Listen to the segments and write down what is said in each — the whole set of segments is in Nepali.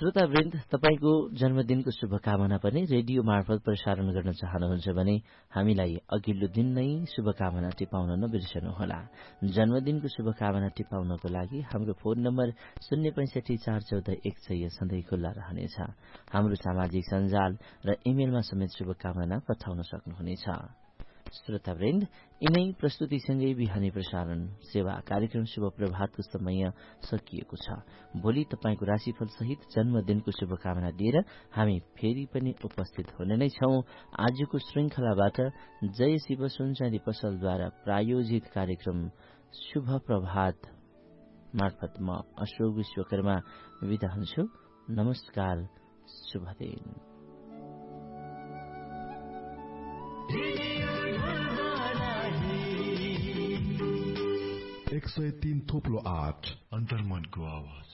श्रोतावृन्द, तपाईको जन्मदिनको शुभकामना पनि रेडियो मार्फत प्रसारण गर्न चाहनुहुन्छ भने हामीलाई अघिल्लो दिन नै शुभकामना टिपाउन नबिर्सनुहोला। जन्मदिनको शुभकामना टिपाउनको लागि हाम्रो फोन नम्बर 0654141 सधैँ खुल्ला रहनेछ। हाम्रो सामाजिक सञ्जाल र इमेलमा समेत शुभकामना पठाउन सक्नुहुनेछ। श्रोतावृन्द, यिनै प्रस्तुतिसँगै बिहानी प्रसारण सेवा कार्यक्रम शुभ प्रभातको समय सकिएको छ। भोलि तपाईको राशिफल सहित जन्मदिनको शुभकामना दिएर हामी फेरि पनि उपस्थित हुने नै छौं। आजको श्रृंखलाबाट जय शिव सुनचाँदी पसलद्वारा प्रायोजित कार्यक्रम शुभ प्रभात मार्फत म अशोक विश्वकर्मा बिदा हुन्छु। नमस्कार, शुभ दिन। 103.8 अन्तर्मनको आवाज।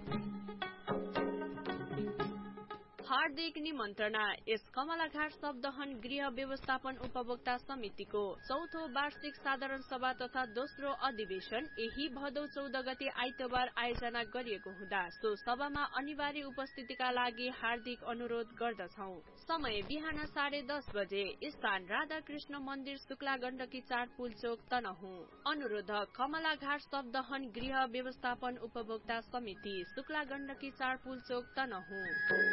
हार्दिक निमन्त्रणा यस कमलाघाट शब्दहन गृह व्यवस्थापन उपभोक्ता समितिको चौथो वार्षिक साधारण सभा तथा दोस्रो अधिवेशन यही भदौ 14 गते आइतबार आयोजना गरिएको हुँदा सो सभामा अनिवार्य उपस्थितिका लागि हार्दिक अनुरोध गर्दछौ। समय बिहान 10:30 बजे। स्थान राधाकृष्ण मन्दिर, शुक्ला गण्डकी 4 पुलचोक, तनहुँ। अनुरोधक कमलाघाट शब्दहन गृह व्यवस्थापन उपभोक्ता समिति, शुक्ला गण्डकी 4 पुलचोक, तनहुँ।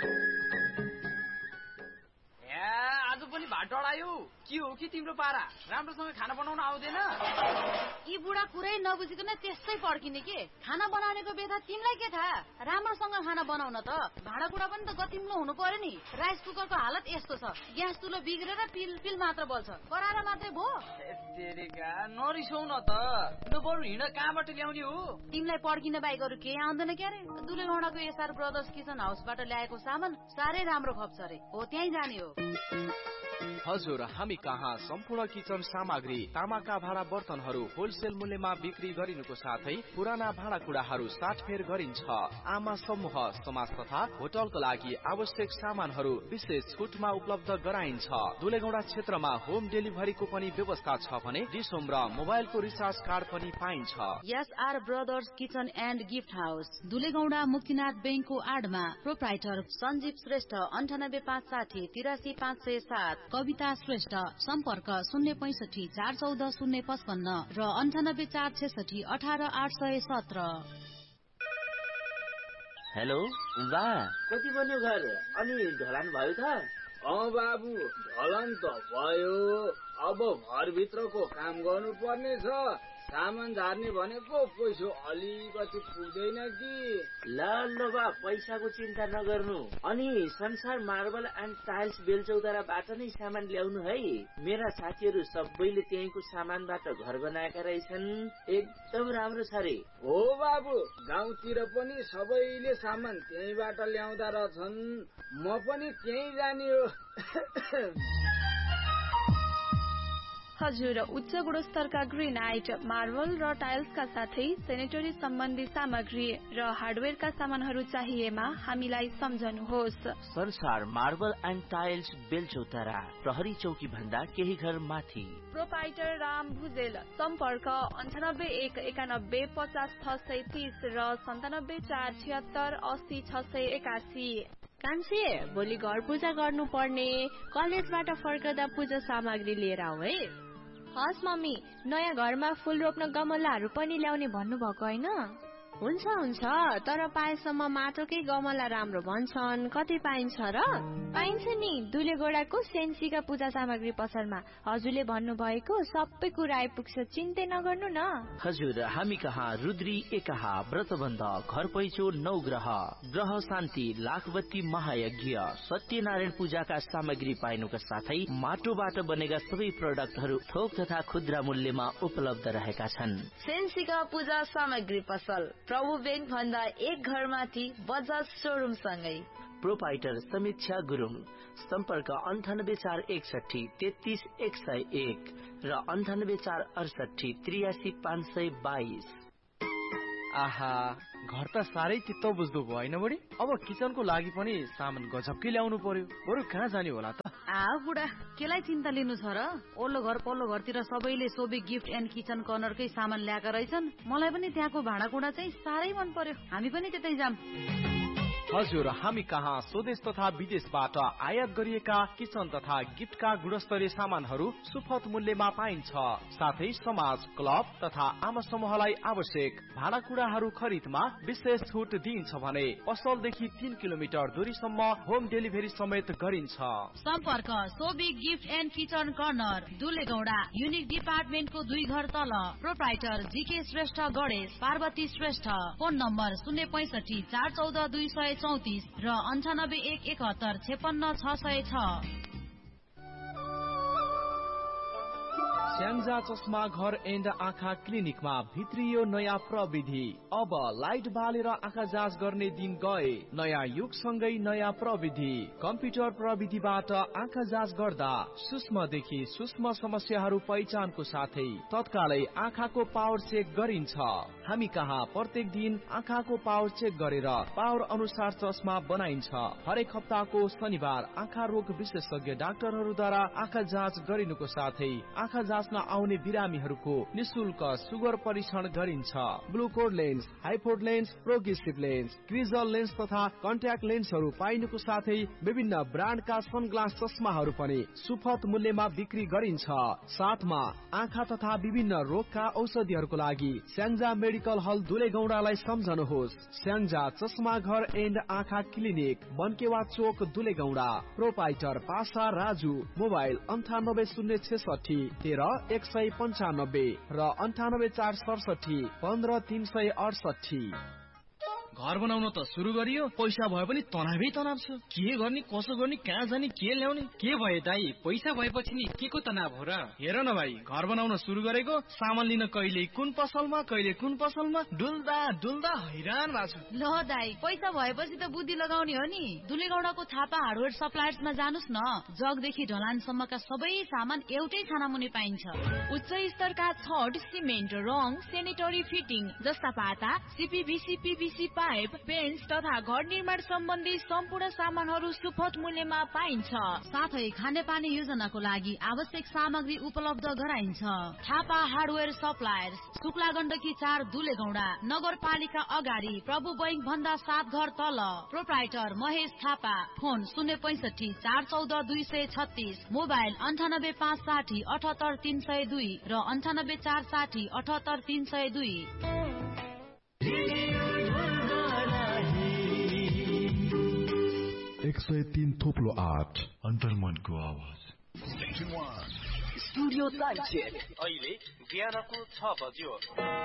आज पनि भात डढायो। के हो कि तिम्रो पारा? राम्रोसँग खाना बनाउन आउँदैन? यी बुढा कुरै नबुझिकन त्यसै पड्किने के? खाना बनाउनेको बेथा तिमीलाई के थाहा? राम्रोसँग खाना बनाउन त भाँडाकुँडा पनि त गतिम्लो हुनु पर्यो नि। राइस कुकरको हालत यस्तो छ, ग्यास चुलो बिग्रेर पिल पिल मात्र बल्छ, कराएर मात्रै भो। तेरेका नरिसौ न त। ल बरु हिँड, कहाँबाट ल्याउने हो? तिमीलाई पड्किन बाहेक अरू केही आउँदैन क्यारे? दुलेगौँडाको एसआर ब्रदर्स किचन हाउसबाट ल्याएको सामान साह्रै राम्रो खप्छ रे। हो त्यहीँ जाने हो। हजुर, हामी कहाँ सम्पूर्ण किचन सामग्री, तामाका भाँडा बर्तनहरू होलसेल मूल्यमा बिक्री गरिनुको साथै पुराना भाँडाकुँडाहरू साटफेर गरिन्छ। आमा समूह, समाज तथा होटलको लागि आवश्यक सामानहरू विशेष छुटमा उपलब्ध गराइन्छ। दुलेगौँडा क्षेत्रमा होम डेलिभरीको पनि व्यवस्था छ भने डिसोम र मोबाइलको रिचार्ज कार्ड पनि पाइन्छ। SR brothers kitchen and gift house, दुलेगौँडा Muktinath ब्याङ्कको आडमा। प्रोप्राइटर सञ्जीव श्रेष्ठ, 9856 83 507। कविता श्रेष्ठ, सम्पर्क 065 414 055 र 98 466 18 817। हेलो बा, कति बन्यो घर? अनि ढलान भयो त? बाबु, ढलान त भयो। अब घरभित्रको काम गर्नु पर्ने छ। सामान झार्ने भनेको पैसा अलिकति पुग्दैन कि। ल बा, पैसाको चिन्ता नगर्नु। अनि संसार मार्बल एन्ड टाइल्स बेलचौताराबाट नै सामान ल्याउनु है। मेरा साथीहरू सबैले त्यहीँको सामानबाट घर बनाएका रहेछन्। एकदम राम्रो छ रे। हो बाबु, गाउँतिर पनि सबैले सामान त्यहीँबाट ल्याउँदा रहेछन्। म पनि त्यहीँ जाने हो। हजुर, उच्च गुणस्तरका ग्रेनाइट, मार्बल र टाइल्सका साथै सेनेटरी सम्बन्धी सामग्री र हार्डवेयरका सामानहरू चाहिएमा हामीलाई सम्झनुहोस्। संसार मार्बल एन्ड टाइल्स बेलचौतारा, प्रहरी चौकी भन्दा केही घर माथि। प्रोप्राइटर राम भुजेल, सम्पर्क 98 191 50 630 र 97 476 80 681। कान्छे, भोलि घर पूजा गर्नु पर्ने, कलेजबाट फर्कदा पूजा सामग्री लिएर आऊ है। हस् मम्मी, नयाँ घरमा फूल रोप्न गमलाहरू पनि ल्याउने भन्नुभएको होइन? हुन्छ हुन्छ, तर पाएसम्म माटोकै गमला राम्रो भन्छन्। कति पाइन्छ र? पाइन्छ नि, दुलेगौँडाको सेन्सीका पूजा सामग्री पसलमा। हजुरले भन्नुभएको सबै कुरा आइपुग्छ, चिन्तै नगर्नु न। हजुर, हामी कहाँ रुद्री एकाहा, व्रतबन्ध, घर पैचो, 9 ग्रह, ग्रह शान्ति, लाखबत्ती महायज्ञ, सत्यनारायण पूजाका सामग्री पाइनुका साथै माटोबाट बनेका सबै प्रोडक्टहरू थोक तथा खुद्रा मूल्यमा उपलब्ध रहेका छन्। सेन्सीका पूजा सामग्री पसल, प्रभु ब्याङ्क भन्दा एक घर माथि, बजाज सोरुम सँगै। प्रोप्राइटर समीक्षा गुरुङ, सम्पर्क 98 461 33 101 र 98 468 83 522। आहा, घर त साह्रै चित्त बुझ्दो भयो होइन बुढी? अब किचनको लागि पनि सामान गजबकै ल्याउनु पर्यो। बरु कहाँ जाने होला त? बुढा, केलाई चिन्ता लिनु छ र? ओल्लो घर पल्लो घरतिर सबैले सोबे गिफ्ट एन्ड किचन कर्नरकै सामान ल्याएका रहेछन्। मलाई पनि त्यहाँको भाँडाकुँडा चाहिँ साह्रै मन पर्यो। हामी पनि त्यतै जाम। हजुर, हामी कहाँ स्वदेश तथा विदेशबाट आयात गरिएका किचन तथा गिफ्टका गुणस्तरीय सामानहरू सुपथ मूल्यमा पाइन्छ। साथै समाज, क्लब तथा आमा समूहलाई आवश्यक भाँडाकुँडाहरू खरिदमा विशेष छुट दिइन्छ भने पसलदेखि 3 किलोमिटर दूरीसम्म होम डेलिभरी समेत गरिन्छ। सम्पर्क Sobi gift and kitchen corner, दुलेगौडा, unique डिपार्टमेन्टको 2 घर तल। Proprietor GK Shrestha Ganesh, Parvati Shrestha. Phone number 065 414 234 र 98 171 56 606। स्याङ्जा चस्मा घर एन्ड आँखा क्लिनिकमा भित्रियो नयाँ प्रविधि। अब लाइट बालेर आँखा जाँच गर्ने दिन गए। नयाँ युगसँगै नयाँ प्रविधि। कम्प्युटर प्रविधिबाट आँखा जाँच गर्दा सूक्ष्मदेखि सूक्ष्म समस्याहरू पहिचानको साथै तत्कालै आँखाको पावर चेक गरिन्छ। हामी कहाँ प्रत्येक दिन आँखाको पावर चेक गरेर पावर अनुसार चस्मा बनाइन्छ। हरेक हप्ताको शनिबार आँखा रोग विशेषज्ञ डाक्टरहरूद्वारा आँखा जाँच गरिनुको साथै आँखा जाँच्न आउने बिरामीहरूको निशुल्क सुगर परीक्षण गरिन्छ। ग्लुकोड lens, हाइपोड lens, progressive lens, क्रिजल lens तथा कन्ट्याक्ट लेन्सहरू पाइनुको साथै विभिन्न ब्रान्डका सनग्लास चस्माहरू पनि सुपथ मूल्यमा बिक्री गरिन्छ। साथमा आँखा तथा विभिन्न रोगका औषधिहरूको लागि स्याङ्जा मेडिकल हल दुलेगौडालाई सम्झनुहोस्। स्याङ्जा चस्मा घर एन्ड आँखा क्लिनिक, बनकेवा चोक, दुलेगौडा। प्रोपाइटर पासा राजु। मोबाइल 9806 13 195 र 98 467 15 368। घर बनाउन त सुरु गरियो, पैसा भए पनि तनावै तनाव छ। के गर्ने, कसो गर्ने, कहाँ जाने, के ल्याउने? के भयो दाई, पैसा भएपछि नि के को तनाव हो र? हेर न भाइ, घर बनाउन सुरु गरेको, सामान लिन कहिले कुन पसलमा कहिले कुन पसलमा डुल्दा डुल्दा हैरान भएको छु। ल दाई, पैसा भएपछि त बुद्धि लगाउने हो नि। दुलेगौडाको थापा हार्डवेयर सप्लायर्समा जानुस् न। जगदेखि ढलानसम्मका सबै सामान एउटै छानामुनि पाइन्छ। उच्च स्तरका छड, सिमेन्ट, रङ, सेनिटरी फिटिङ जस्ता पाता, सीपीभीसी, पीभीसी पाइप, पेन्ट्स तथा घर निर्माण सम्बन्धी सम्पूर्ण सामानहरू सुपथ मूल्यमा पाइन्छ। साथै खानेपानी योजनाको लागि आवश्यक सामग्री उपलब्ध गराइन्छ। Thapa hardware suppliers, Shukla Gandaki 4, दुलेगौडा। नगरपालिका अगाडि, प्रभु बैंक भन्दा 7 घर तल। Proprietor Mahesh Thapa. Phone 065 414 236। Mobile 98 560 78 302 र 98 460 78 302। 103 थोप्लो 8 अन्तर्मनको आवाज। स्टुडियो टाइम चेक अहिले बिहानको 6 बज्यो।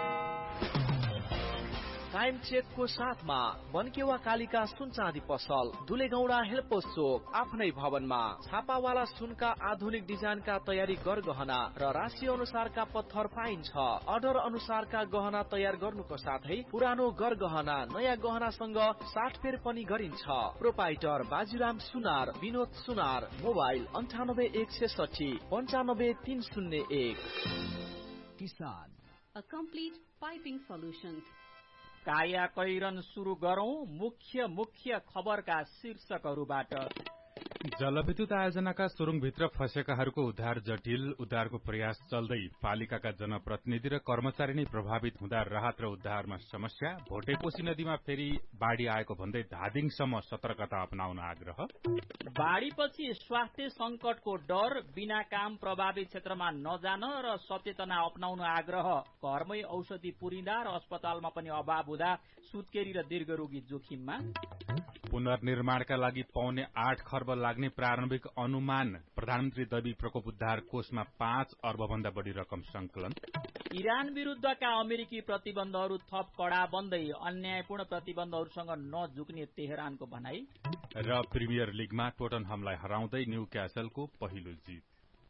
टाइम चेकको साथमा बनकेवा कालिका सुन चाँदी पसल, दुलेगौडा हेल्पोस चोक, आफ्नै भवनमा। छापावाला सुनका आधुनिक डिजाइनका तयारी गरगहना र राशि अनुसारका पत्थर पाइन्छ। अर्डर अनुसारका गहना तयार गर्नुको साथै पुरानो गरगहना नयाँ गहनासँग साटफेर पनि गरिन्छ। प्रोपाइटर बाजुराम सुनार, विनोद सुनार। मोबाइल 98 160 95 301। किसान A complete piping solutions। काया कैरन सुरु गरौं मुख्य खबरका शीर्षकहरूबाट। जलविद्युत आयोजनाका सुरुङभित्र फँसेकाहरूको उद्धार जटिल। उद्धारको प्रयास चल्दै पालिकाका जनप्रतिनिधि र कर्मचारी नै प्रभावित हुँदा राहत र उद्धारमा समस्या। भोटेकोशी नदीमा फेरि बाढ़ी आएको भन्दै धादिङसम्म सतर्कता अपनाउन आग्रह। बाढ़ीपछि स्वास्थ्य संकटको डर, बिना काम प्रभावित क्षेत्रमा नजान र सचेतना अपनाउन आग्रह। घरमै औषधि पुरिँदा र अस्पतालमा पनि अभाव हुँदा सुत्केरी र दीर्घरोगी जोखिममा। पुनर्निर्माणका लागि पाउने 8 खर्ब लाग्ने प्रारम्भिक अनुमान। प्रधानमन्त्री दैवी प्रकोप उद्धार कोषमा 5 अर्ब भन्दा बढी रकम संकलन। इरान विरुद्धका अमेरिकी प्रतिबन्धहरू थप कड़ा बन्दै अन्यायपूर्ण प्रतिबन्धहरूसँग नझुक्ने तेहरानको भनाई। र प्रिमियर लिगमा टोटनहमलाई हराउँदै न्यू क्यासलको पहिलो जित।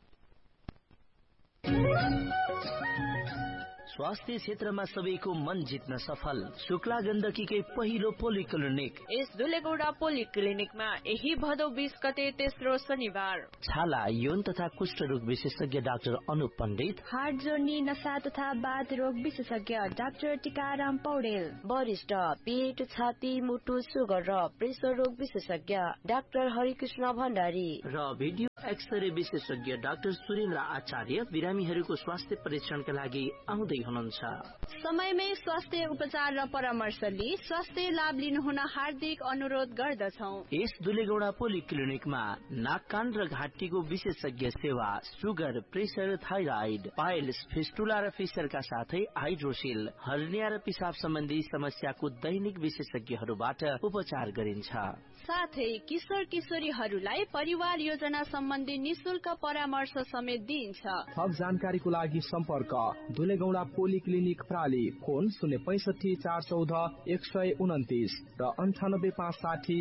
स्वास्थ्य क्षेत्रमा सबैको मन जित्न सफल शुक्ला गण्डकीकै पहिलो पोलिक्लिनिक यस दुलेगौडा पोलिक्लिनिकमा यही भदौ 20 गते तेस्रो शनिबार छाला, यौन तथा कुष्ठ रोग विशेषज्ञ डाक्टर अनुप पण्डित, हार्ट जोर्नी, नसा तथा बाथ रोग विशेषज्ञ डाक्टर टिकाराम पौडेल, वरिष्ठ पेट, छाती, मुटु, सुगर र प्रेसर रोग विशेषज्ञ डाक्टर हरिकृष्ण भण्डारी र भिडियो एक्सरे विशेषज्ञ डाक्टर सुरेन्द्र आचार्य बिरामीहरूको स्वास्थ्य परीक्षणका लागि आउँदै हुनुहुन्छ। समयमै स्वास्थ्य उपचार र परामर्श लिई स्वास्थ्य लाभ लिनुहुन हार्दिक अनुरोध गर्दछौ। यस दुलेगौडा पोलिक्लिनिकमा नाक कान र घाँटीको विशेषज्ञ सेवा, sugar, pressure, thyroid, piles, fistula र फिसरका साथै हाइड्रोसिल, हर्निया र पिसाब सम्बन्धी समस्याको दैनिक विशेषज्ञहरूबाट उपचार गरिन्छ। साथै किशोर किशोरीहरूलाई परिवार योजना सम्बन्धी निशुल्क परामर्श समेत दिइन्छ। थप जानकारीको लागि सम्पर्क दुलेगौडा पोलिक्लिनिक प्राली, फोन 065 414 129 र 98 560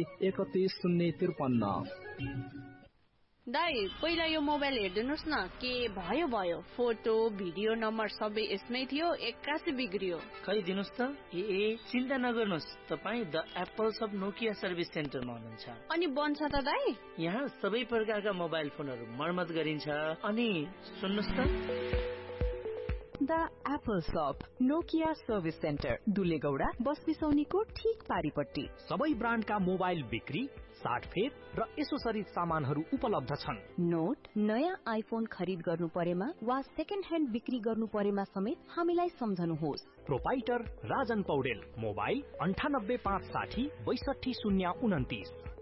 31053। दाइ पहिला यो मोबाइल हेर्दिनुस् न, के भयो फोटो भिडियो नम्बर सबै यसमै थियो, 81 बिग्रियो। खै दिनुस् त। ए चिन्ता नगर्नुस्, तपाई the apples of Nokia service सेन्टरमा हुनुहुन्छ। अनि बन्छ त दाइ? यहाँ सबै प्रकारका मोबाइल फोनहरू मर्मत गरिन्छ। अनि सुन्नुस् त, द एप्पल शप नोकिया सर्भिस सेन्टर, दुलेगौडा बस बिसौनीको ठीक पारिपट्टि। सबै ब्रान्डका मोबाइल बिक्री, साटफेर र एसोसरिज सामानहरू उपलब्ध छन्। नोट, नयाँ आइफोन खरिद गर्नु परेमा वा सेकेन्ड ह्यान्ड बिक्री गर्नु परेमा समेत हामीलाई सम्झनुहोस्। Proprietor Rajan Paudel, mobile 98 560 62 029।